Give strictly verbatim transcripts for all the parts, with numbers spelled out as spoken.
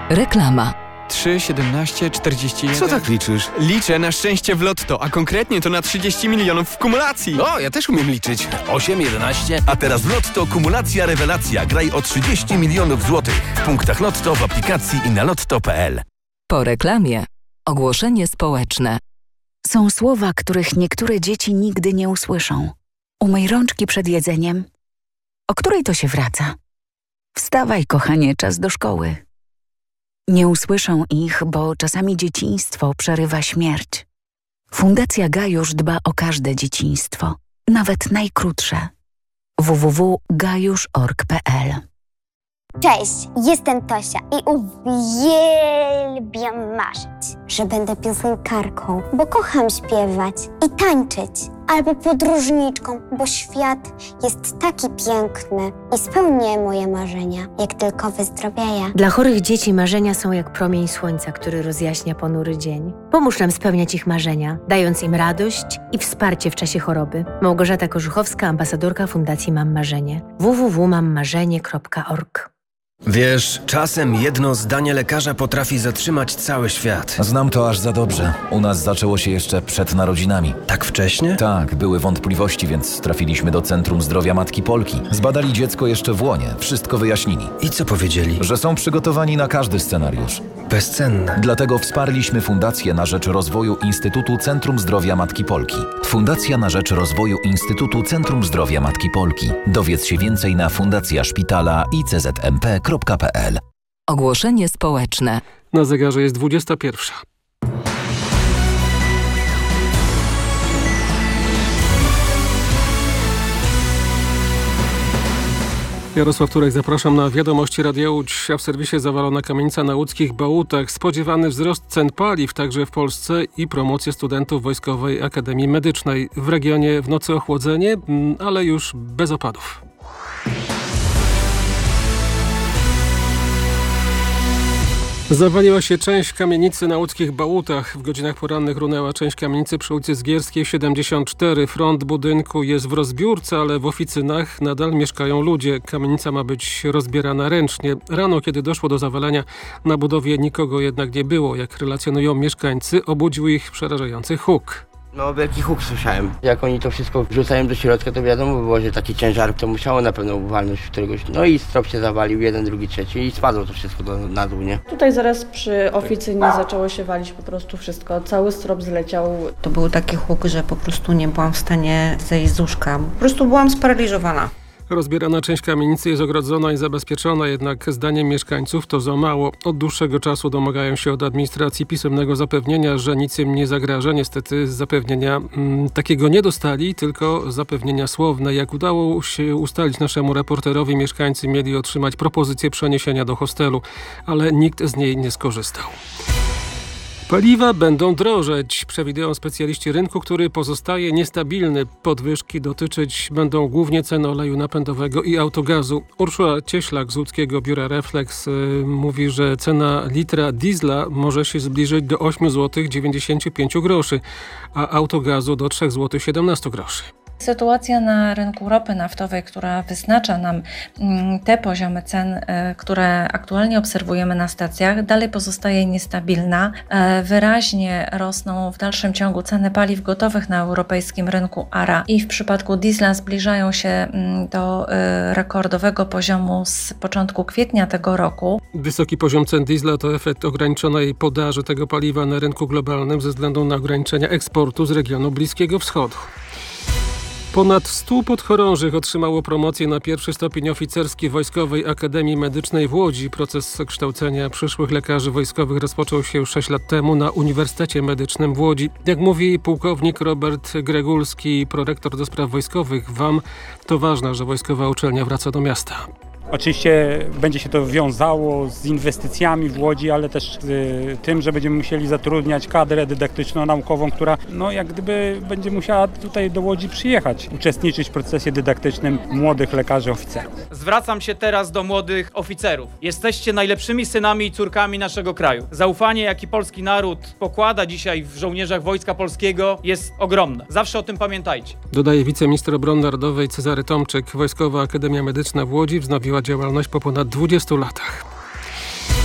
Reklama. trzy, siedemnaście, czterdzieści jeden. Co tak liczysz? Liczę na szczęście w lotto, a konkretnie to na trzydzieści milionów w kumulacji. O, ja też umiem liczyć. osiem, jedenaście. A teraz w Lotto kumulacja rewelacja. Graj o trzydzieści milionów złotych. W punktach Lotto, w aplikacji i na lotto kropka pe el. Po reklamie ogłoszenie społeczne. Są słowa, których niektóre dzieci nigdy nie usłyszą. Umyj rączki przed jedzeniem. O której to się wraca? Wstawaj, kochanie, czas do szkoły. Nie usłyszą ich, bo czasami dzieciństwo przerywa śmierć. Fundacja Gajusz dba o każde dzieciństwo, nawet najkrótsze. w w w kropka gajusz kropka org kropka pe el. Cześć, jestem Tosia i uwielbiam marzyć, że będę piosenkarką, bo kocham śpiewać i tańczyć. Albo podróżniczką, bo świat jest taki piękny i spełnię moje marzenia, jak tylko wyzdrowieję. Dla chorych dzieci marzenia są jak promień słońca, który rozjaśnia ponury dzień. Pomóż nam spełniać ich marzenia, dając im radość i wsparcie w czasie choroby. Małgorzata Korzuchowska, ambasadorka Fundacji Mam Marzenie. w w w kropka mam marzenie kropka org. Wiesz, czasem jedno zdanie lekarza potrafi zatrzymać cały świat. Znam to aż za dobrze. U nas zaczęło się jeszcze przed narodzinami. Tak wcześnie? Tak, były wątpliwości, więc trafiliśmy do Centrum Zdrowia Matki Polki. Zbadali dziecko jeszcze w łonie, wszystko wyjaśnili. I co powiedzieli? Że są przygotowani na każdy scenariusz. Bezcenne. Dlatego wsparliśmy Fundację na rzecz rozwoju Instytutu Centrum Zdrowia Matki Polki. Fundacja na rzecz rozwoju Instytutu Centrum Zdrowia Matki Polki. Dowiedz się więcej na fundacja szpitala i c z m p kropka pe el. Ogłoszenie społeczne. Na zegarze jest dwudziesta pierwsza. Jarosław Turek, zapraszam na wiadomości Radia Łódź. A w serwisie zawalona kamienica na łódzkich Bałutach. Spodziewany wzrost cen paliw także w Polsce i promocje studentów Wojskowej Akademii Medycznej. W regionie w nocy ochłodzenie, ale już bez opadów. Zawaliła się część kamienicy na łódzkich Bałutach. W godzinach porannych runęła część kamienicy przy ulicy Zgierskiej siedemdziesiąt cztery. Front budynku jest w rozbiórce, ale w oficynach nadal mieszkają ludzie. Kamienica ma być rozbierana ręcznie. Rano, kiedy doszło do zawalenia, na budowie nikogo jednak nie było. Jak relacjonują mieszkańcy, obudził ich przerażający huk. No, wielki huk słyszałem. Jak oni to wszystko wrzucają do środka, to wiadomo było, że taki ciężar to musiało na pewno walnąć w któregoś. No i strop się zawalił, jeden, drugi, trzeci i spadło to wszystko do, na dół, nie? Tutaj zaraz przy oficynie zaczęło się walić po prostu wszystko. Cały strop zleciał. To był taki huk, że po prostu nie byłam w stanie zejść z łóżka. Po prostu byłam sparaliżowana. Rozbierana część kamienicy jest ogrodzona i zabezpieczona, jednak zdaniem mieszkańców to za mało. Od dłuższego czasu domagają się od administracji pisemnego zapewnienia, że nic im nie zagraża. Niestety zapewnienia mm, takiego nie dostali, tylko zapewnienia słowne. Jak udało się ustalić naszemu reporterowi, mieszkańcy mieli otrzymać propozycję przeniesienia do hostelu, ale nikt z niej nie skorzystał. Paliwa będą drożeć, przewidują specjaliści rynku, który pozostaje niestabilny. Podwyżki dotyczyć będą głównie cen oleju napędowego i autogazu. Urszula Cieślak z łódzkiego biura Reflex y, mówi, że cena litra diesla może się zbliżyć do osiem złotych dziewięćdziesiąt pięć groszy, a autogazu do trzy złote siedemnaście groszy. Sytuacja na rynku ropy naftowej, która wyznacza nam te poziomy cen, które aktualnie obserwujemy na stacjach, dalej pozostaje niestabilna. Wyraźnie rosną w dalszym ciągu ceny paliw gotowych na europejskim rynku A R A i w przypadku diesla zbliżają się do rekordowego poziomu z początku kwietnia tego roku. Wysoki poziom cen diesla to efekt ograniczonej podaży tego paliwa na rynku globalnym ze względu na ograniczenia eksportu z regionu Bliskiego Wschodu. Ponad stu podchorążych otrzymało promocję na pierwszy stopień oficerski Wojskowej Akademii Medycznej w Łodzi. Proces kształcenia przyszłych lekarzy wojskowych rozpoczął się już sześć lat temu na Uniwersytecie Medycznym w Łodzi. Jak mówi pułkownik Robert Gregulski, prorektor do spraw wojskowych W A M, to ważne, że wojskowa uczelnia wraca do miasta. Oczywiście będzie się to wiązało z inwestycjami w Łodzi, ale też z tym, że będziemy musieli zatrudniać kadrę dydaktyczno-naukową, która no, jak gdyby będzie musiała tutaj do Łodzi przyjechać, uczestniczyć w procesie dydaktycznym młodych lekarzy oficerów. Zwracam się teraz do młodych oficerów. Jesteście najlepszymi synami i córkami naszego kraju. Zaufanie, jaki polski naród pokłada dzisiaj w żołnierzach Wojska Polskiego, jest ogromne. Zawsze o tym pamiętajcie. Dodaje wiceminister obrony narodowej Cezary Tomczyk. Wojskowa Akademia Medyczna w Łodzi wznowiła działalność po ponad dwudziestu latach.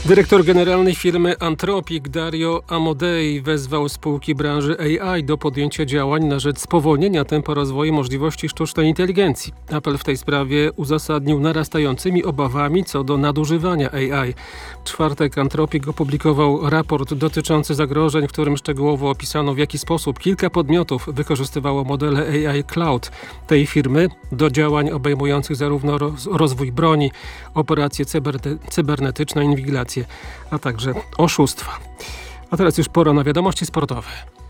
Dyrektor generalny firmy Anthropic Dario Amodei wezwał spółki branży A I do podjęcia działań na rzecz spowolnienia tempa rozwoju możliwości sztucznej inteligencji. Apple w tej sprawie uzasadnił narastającymi obawami co do nadużywania A I. W czwartek Anthropic opublikował raport dotyczący zagrożeń, w którym szczegółowo opisano, w jaki sposób kilka podmiotów wykorzystywało modele A I Cloud tej firmy do działań obejmujących zarówno roz- rozwój broni, operacje cyberne- cybernetyczne, inwigilację, a także oszustwa. A teraz już pora na wiadomości sportowe.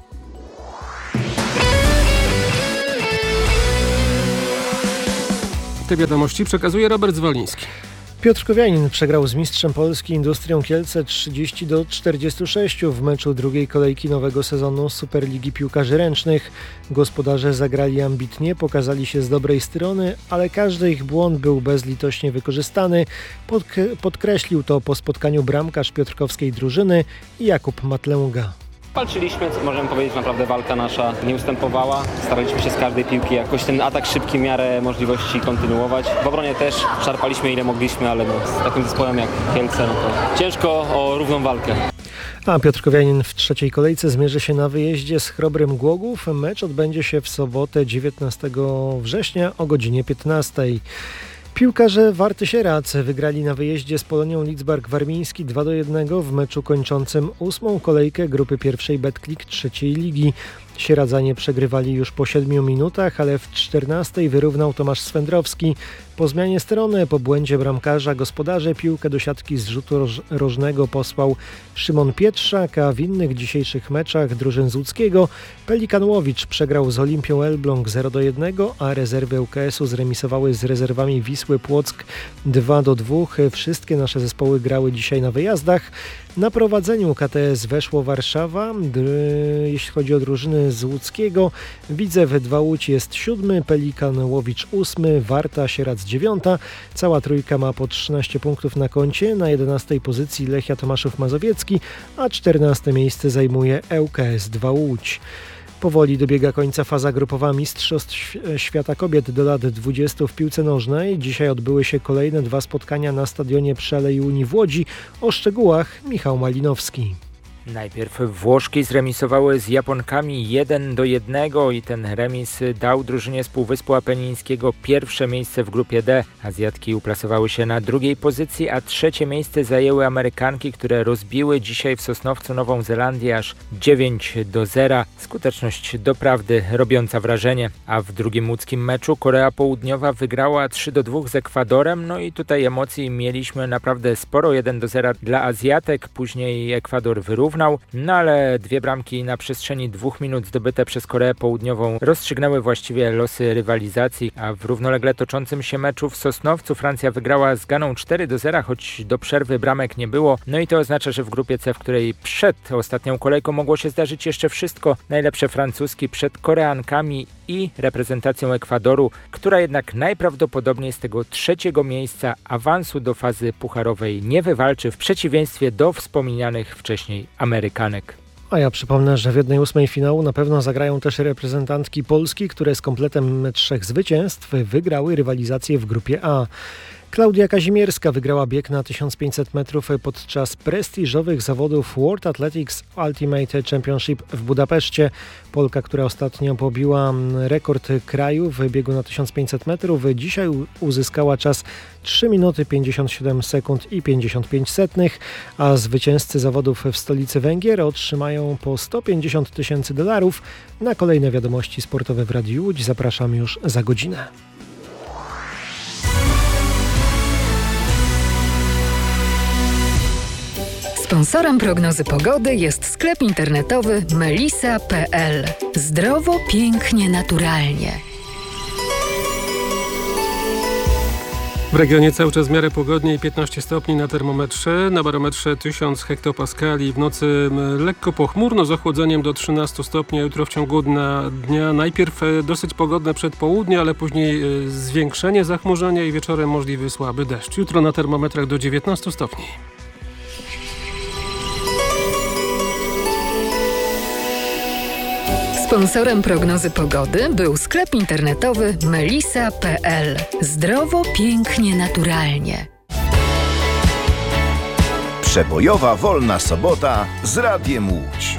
Te wiadomości przekazuje Robert Zwoliński. Piotr Kowianin przegrał z mistrzem Polski Industrią Kielce trzydzieści do czterdziestu sześciu w meczu drugiej kolejki nowego sezonu Superligi Piłkarzy Ręcznych. Gospodarze zagrali ambitnie, pokazali się z dobrej strony, ale każdy ich błąd był bezlitośnie wykorzystany. Podk- podkreślił to po spotkaniu bramkarz piotrkowskiej drużyny i Jakub Matlęga. Walczyliśmy, możemy powiedzieć, naprawdę walka nasza nie ustępowała. Staraliśmy się z każdej piłki jakoś ten atak szybki w miarę możliwości kontynuować. W obronie też szarpaliśmy ile mogliśmy, ale no, z takim zespołem jak Kielce, no to ciężko o równą walkę. A Piotr Kowianin w trzeciej kolejce zmierzy się na wyjeździe z Chrobrym Głogów. Mecz odbędzie się w sobotę dziewiętnastego września o godzinie piętnastej. Piłkarze Warty Sierac wygrali na wyjeździe z Polonią Lidzbark Warmiński dwa do jednego w meczu kończącym ósmą kolejkę grupy pierwszej Betclic trzeciej ligi. Sieradzanie przegrywali już po siedmiu minutach, ale w czternastej wyrównał Tomasz Swędrowski. Po zmianie strony, po błędzie bramkarza gospodarze piłkę do siatki z rzutu roż- rożnego posłał Szymon Pietrzak, a w innych dzisiejszych meczach drużyn z Łódzkiego Pelikan Łowicz przegrał z Olimpią Elbląg zero do jednego, a rezerwy U K S-u zremisowały z rezerwami Wisły Płock dwa do dwóch. Wszystkie nasze zespoły grały dzisiaj na wyjazdach. Na prowadzeniu K T S weszło Warszawa. Jeśli chodzi o drużyny z Łódzkiego, Widzew dwa Łódź jest siódmy, Pelikan Łowicz ósmy, Warta Sierac dziewiąta. Cała trójka ma po trzynaście punktów na koncie. Na jedenastej pozycji Lechia Tomaszów Mazowiecki, a czternaste miejsce zajmuje E K S dwa Łódź. Powoli dobiega końca faza grupowa Mistrzostw Świata Kobiet do lat dwudziestu w piłce nożnej. Dzisiaj odbyły się kolejne dwa spotkania na stadionie przy Alei Unii w Łodzi. O szczegółach Michał Malinowski. Najpierw Włoszki zremisowały z Japonkami jeden do jednego i ten remis dał drużynie z Półwyspu Apenińskiego pierwsze miejsce w grupie D. Azjatki uplasowały się na drugiej pozycji, a trzecie miejsce zajęły Amerykanki, które rozbiły dzisiaj w Sosnowcu Nową Zelandię aż dziewięć do zera. Skuteczność doprawdy robiąca wrażenie. A w drugim łódzkim meczu Korea Południowa wygrała trzy do dwóch z Ekwadorem. No i tutaj emocji mieliśmy naprawdę sporo. jeden do zera dla Azjatek, później Ekwador wyrównał. No ale dwie bramki na przestrzeni dwóch minut zdobyte przez Koreę Południową rozstrzygnęły właściwie losy rywalizacji, a w równolegle toczącym się meczu w Sosnowcu Francja wygrała z Ganą cztery do zera, choć do przerwy bramek nie było. No i to oznacza, że w grupie C, w której przed ostatnią kolejką mogło się zdarzyć jeszcze wszystko, najlepsze francuski przed Koreankami i reprezentacją Ekwadoru, która jednak najprawdopodobniej z tego trzeciego miejsca awansu do fazy pucharowej nie wywalczy, w przeciwieństwie do wspomnianych wcześniej Amerykanek. A ja przypomnę, że w jednej ósmej finału na pewno zagrają też reprezentantki Polski, które z kompletem trzech zwycięstw wygrały rywalizację w grupie A. Klaudia Kazimierska wygrała bieg na tysiąc pięćset metrów podczas prestiżowych zawodów World Athletics Ultimate Championship w Budapeszcie. Polka, która ostatnio pobiła rekord kraju w biegu na tysiąc pięćset metrów, dzisiaj uzyskała czas trzy minuty pięćdziesiąt siedem sekund i pięćdziesiąt pięć setnych, a zwycięzcy zawodów w stolicy Węgier otrzymają po sto pięćdziesiąt tysięcy dolarów. Na kolejne wiadomości sportowe w Radiu Łódź zapraszam już za godzinę. Sponsorem prognozy pogody jest sklep internetowy melisa kropka pe el. Zdrowo, pięknie, naturalnie. W regionie cały czas w miarę pogodnie, piętnaście stopni na termometrze, na barometrze tysiąc hektopaskali. W nocy lekko pochmurno z ochłodzeniem do trzynastu stopni, a jutro w ciągu dnia, dnia najpierw dosyć pogodne przedpołudnie, ale później zwiększenie zachmurzenia i wieczorem możliwy słaby deszcz. Jutro na termometrach do dziewiętnastu stopni. Sponsorem prognozy pogody był sklep internetowy melisa kropka pe el. Zdrowo, pięknie, naturalnie. Przebojowa wolna sobota z Radiem Łódź.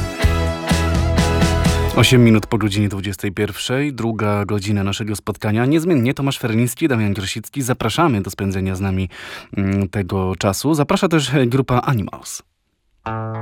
osiem minut po godzinie dwudziestej pierwszej, druga godzina naszego spotkania. Niezmiennie Tomasz Ferliński, Damian Grosicki. Zapraszamy do spędzenia z nami tego czasu. Zaprasza też grupa Animals.